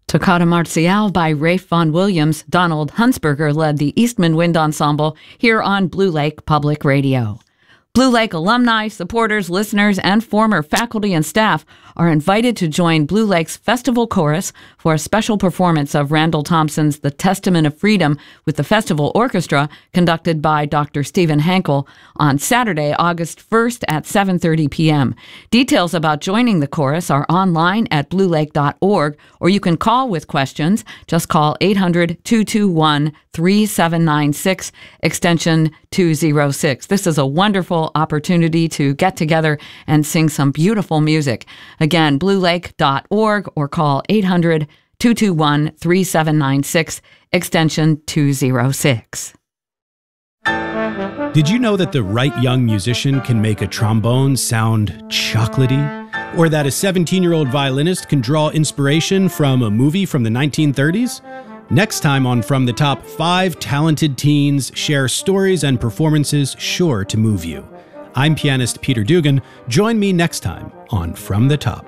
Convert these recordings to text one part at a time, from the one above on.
Toccata Martiale by Rafe Vaughan Williams. Donald Hunsberger led the Eastman Wind Ensemble here on Blue Lake Public Radio. Blue Lake alumni, supporters, listeners, and former faculty and staff are invited to join Blue Lake's Festival Chorus for a special performance of Randall Thompson's The Testament of Freedom with the Festival Orchestra, conducted by Dr. Stephen Hankel on Saturday, August 1st at 7:30 p.m. Details about joining the chorus are online at bluelake.org, or you can call with questions. Just call 800-221-3796, extension 206. This is a wonderful opportunity to get together and sing some beautiful music. Again, bluelake.org, or call 800-221-3796, extension 206. Did you know that the right young musician can make a trombone sound chocolatey? Or that a 17-year-old violinist can draw inspiration from a movie from the 1930s? Next time on From the Top, 5 talented teens share stories and performances sure to move you. I'm pianist Peter Dugan. Join me next time on From the Top.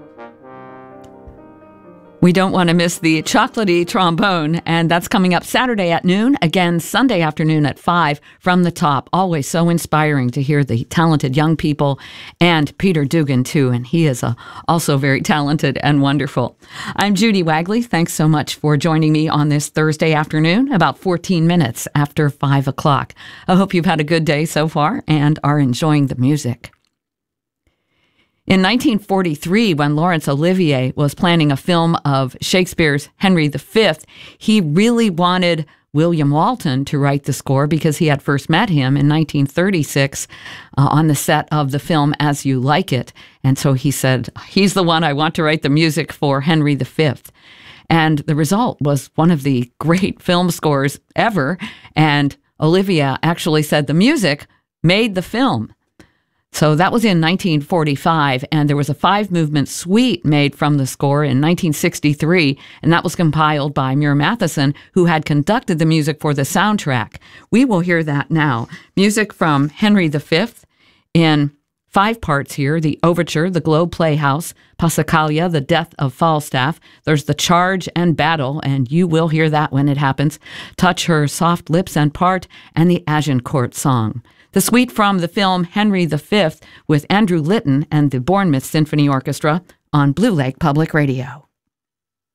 We don't want to miss the chocolatey trombone, and that's coming up Saturday at noon, again Sunday afternoon at 5, From the Top. Always so inspiring to hear the talented young people, and Peter Dugan too, and he is also very talented and wonderful. I'm Judy Wagley. Thanks so much for joining me on this Thursday afternoon, about 14 minutes after 5 o'clock. I hope you've had a good day so far and are enjoying the music. In 1943, when Laurence Olivier was planning a film of Shakespeare's Henry V, he really wanted William Walton to write the score because he had first met him in 1936 on the set of the film As You Like It. And so he said, he's the one I want to write the music for Henry V. And the result was one of the great film scores ever. And Olivier actually said the music made the film. So that was in 1945, and there was a 5-movement suite made from the score in 1963, and that was compiled by Muir Matheson, who had conducted the music for the soundtrack. We will hear that now. Music from Henry V in 5 parts here: the Overture, the Globe Playhouse, Passacaglia, the Death of Falstaff. There's the Charge and Battle, and you will hear that when it happens. Touch Her Soft Lips and Part, and the Agincourt Song. The suite from the film Henry V with Andrew Litton and the Bournemouth Symphony Orchestra on Blue Lake Public Radio.